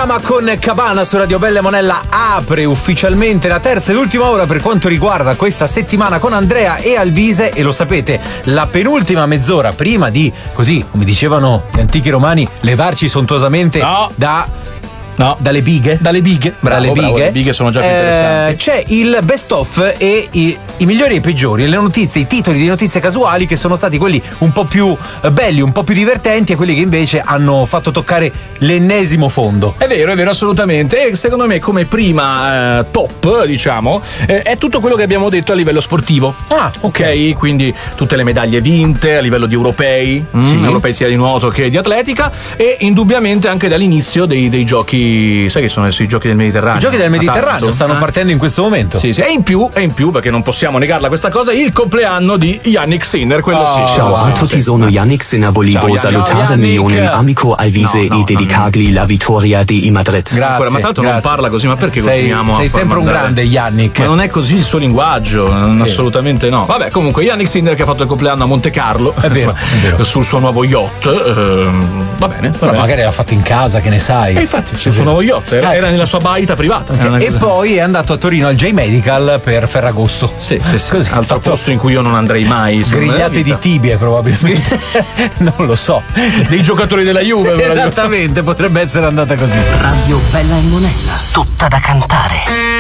Dama con Cabana su Radio Bella e Monella apre ufficialmente la terza e l'ultima ora per quanto riguarda questa settimana con Andrea e Alvise, e lo sapete, la penultima mezz'ora prima di, così come dicevano gli antichi romani, levarci sontuosamente dalle bighe. Dalle bighe. Bravo, le bighe sono già più interessanti. C'è il best of e i migliori e i peggiori, le notizie, i titoli di notizie casuali che sono stati quelli un po' più belli, un po' più divertenti, e quelli che invece hanno fatto toccare l'ennesimo fondo. È vero, assolutamente. E secondo me come prima top, diciamo, è tutto quello che abbiamo detto a livello sportivo. Ok, quindi tutte le medaglie vinte a livello di europei, europei sia di nuoto che di atletica, e indubbiamente anche dall'inizio dei giochi. Sai che sono adesso i giochi del Mediterraneo? I giochi del Mediterraneo stanno partendo in questo momento. Sì. E in più, perché non possiamo negarla questa cosa, il compleanno di Yannick Sinner, quello sì. Ciao a tutti, sono Yannick Sinner, volevo salutare mio amico Alvise e dedicargli la vittoria di Madrid. Grazie. Ma tanto non parla così, ma perché continuiamo? Sei sempre un grande Yannick. Ma non è così il suo linguaggio, assolutamente no. Vabbè, comunque Yannick Sinner che ha fatto il compleanno a Monte Carlo, è vero. sul suo nuovo yacht. Va bene. Magari l'ha fatto in casa, che ne sai. E infatti sul suo nuovo yacht era nella sua baita privata. E poi è andato a Torino al J-Medical per Ferragosto. Sì. Così, altro posto in cui io non andrei mai. Grigliate di tibie probabilmente. Non lo so. Dei giocatori della Juve. Esattamente, potrebbe essere andata così. Radio Bella e Monella, tutta da cantare.